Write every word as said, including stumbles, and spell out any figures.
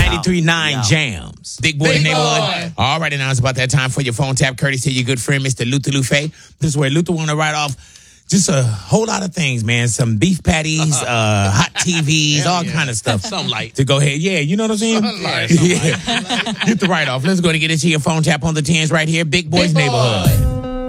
ninety-three point nine Jams. Big Boy Big Neighborhood. Boy. All right, and now it's about that time for your phone tap, courtesy of your good friend, Mister Luther Lufe. This is where Luther want to write off just a whole lot of things, man. Some beef patties, uh, hot T Vs, all yeah. kind of stuff. Some light. To go ahead. Yeah, you know what I'm saying? Sunlight. Yeah. Get the write off. Let's go to get into your phone tap on the tens right here. Big Boy's Big Boy. Neighborhood.